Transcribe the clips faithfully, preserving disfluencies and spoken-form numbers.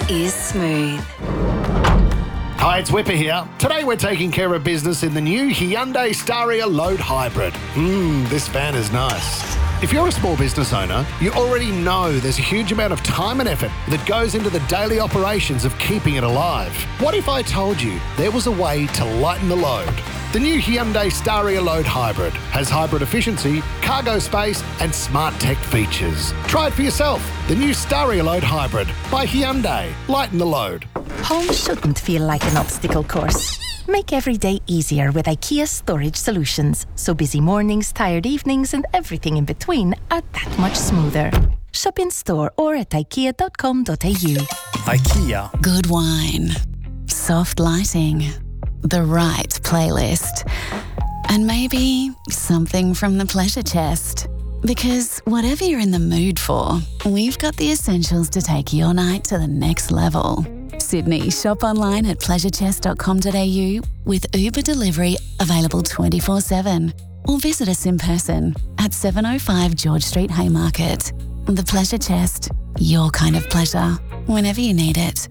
is smooth. Hi, it's Whipper here. Today we're taking care of business in the new Hyundai Staria Load Hybrid. Mmm, this van is nice. If you're a small business owner, you already know there's a huge amount of time and effort that goes into the daily operations of keeping it alive. What if I told you there was a way to lighten the load? The new Hyundai Staria Load Hybrid has hybrid efficiency, cargo space and smart tech features. Try it for yourself. The new Staria Load Hybrid by Hyundai. Lighten the load. Home shouldn't feel like an obstacle course. Make every day easier with IKEA Storage Solutions, so busy mornings, tired evenings and everything in between are that much smoother. Shop in store or at ikea dot com dot a u. IKEA. Good wine, soft lighting, the right playlist, and maybe something from the pleasure chest. Because whatever you're in the mood for, we've got the essentials to take your night to the next level. Sydney, shop online at pleasure chest dot com dot a u with Uber delivery available twenty-four seven. Or visit us in person at seven oh five George Street, Haymarket. The Pleasure Chest, your kind of pleasure, whenever you need it.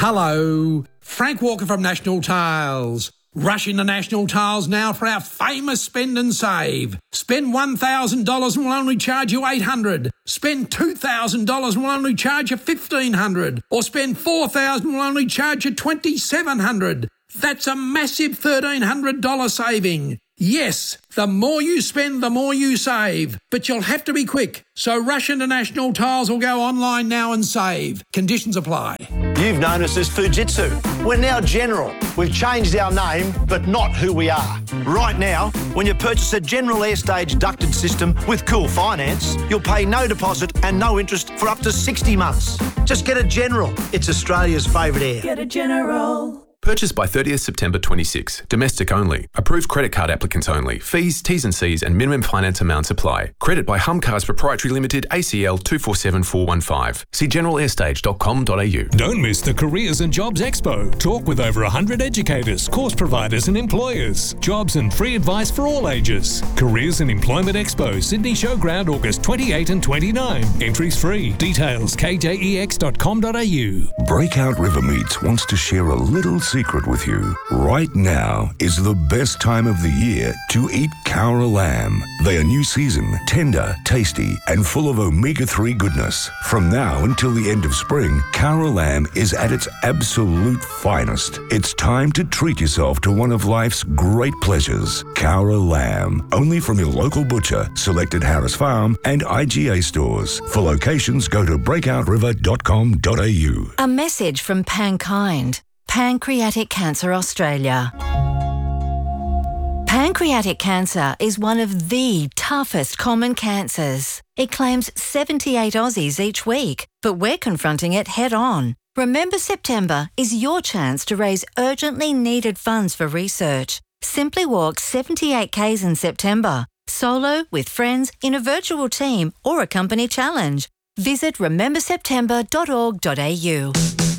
Hello, Frank Walker from National Tiles. Rush into National Tiles now for our famous spend and save. Spend one thousand dollars and we'll only charge you eight hundred dollars. Spend two thousand dollars and we'll only charge you fifteen hundred dollars. Or spend four thousand dollars and we'll only charge you twenty-seven hundred dollars. That's a massive thirteen hundred dollars saving. Yes, the more you spend, the more you save. But you'll have to be quick. So rush into National Tiles or go online now and save. Conditions apply. You've known us as Fujitsu. We're now General. We've changed our name, but not who we are. Right now, when you purchase a General Airstage ducted system with Cool Finance, you'll pay no deposit and no interest for up to sixty months. Just get a General. It's Australia's favourite air. Get a General. Purchase by thirtieth September twenty-six. Domestic only. Approved credit card applicants only. Fees, T's and C's and minimum finance amounts apply. Credit by Humcars Proprietary Limited, A C L two four seven four one five. See general airstage dot com dot a u. Don't miss the Careers and Jobs Expo. Talk with over one hundred educators, course providers and employers. Jobs and free advice for all ages. Careers and Employment Expo, Sydney Showground, August twenty-eighth and twenty-ninth. Entries free. Details k j e x dot com dot a u. Breakout River Meats wants to share a little secret with you. Right now is the best time of the year to eat Cowra lamb. They are new season, tender, tasty, and full of omega three goodness. From now until the end of spring, Cowra lamb is at its absolute finest. It's time to treat yourself to one of life's great pleasures. Cowra lamb, only from your local butcher, selected Harris Farm and I G A stores. For locations, go to breakout river dot com dot a u. A message from Pankind. Pancreatic Cancer Australia. Pancreatic cancer is one of the toughest common cancers. It claims seventy-eight Aussies each week, but we're confronting it head on. Remember September is your chance to raise urgently needed funds for research. Simply walk seventy-eight kays in September, solo, with friends, in a virtual team or a company challenge. Visit remember september dot org dot a u.